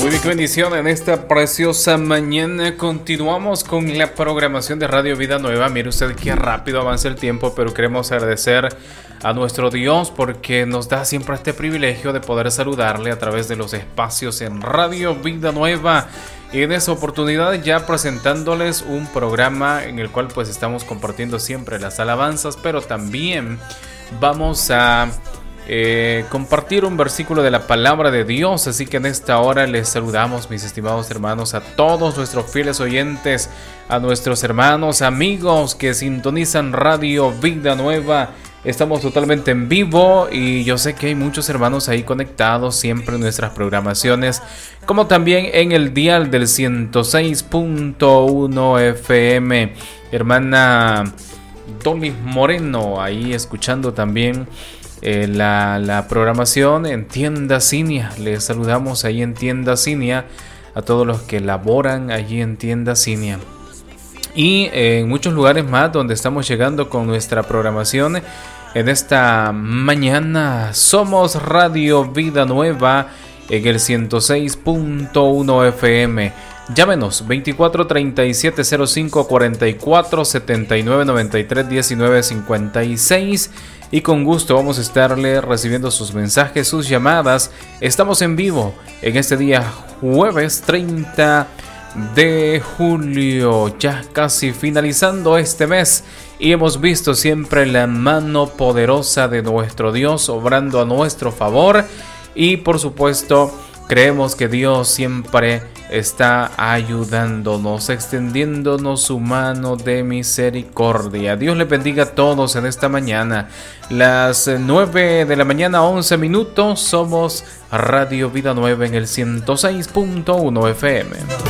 Muy bien, qué bendición en esta preciosa mañana. Continuamos con la programación de Radio Vida Nueva. Mire usted qué rápido avanza el tiempo, pero queremos agradecer a nuestro Dios porque nos da siempre este privilegio de poder saludarle a través de los espacios en Radio Vida Nueva. Y en esa oportunidad ya presentándoles un programa en el cual pues estamos compartiendo siempre las alabanzas, pero también vamos a compartir un versículo de la palabra de Dios. Así que en esta hora les saludamos, mis estimados hermanos, a todos nuestros fieles oyentes, a nuestros hermanos, amigos que sintonizan Radio Vida Nueva. Estamos totalmente en vivo y yo sé que hay muchos hermanos ahí conectados siempre en nuestras programaciones, como también en el dial del 106.1 FM. Hermana Dolis Moreno ahí escuchando también la programación en Tienda Cinia. Les saludamos ahí en Tienda Cinia a todos los que laboran allí en Tienda Cinia y en muchos lugares más donde estamos llegando con nuestra programación en esta mañana. Somos Radio Vida Nueva en el 106.1 FM. Llámenos 24 37 05 44 79 93 19 56 y con gusto vamos a estarle recibiendo sus mensajes, sus llamadas. Estamos en vivo en este día jueves 30 de julio, ya casi finalizando este mes, y hemos visto siempre la mano poderosa de nuestro Dios obrando a nuestro favor, y por supuesto creemos que Dios siempre está ayudándonos, extendiéndonos su mano de misericordia. Dios les bendiga a todos en esta mañana. Las 9 de la mañana, 11 minutos. Somos Radio Vida Nueva en el 106.1 FM.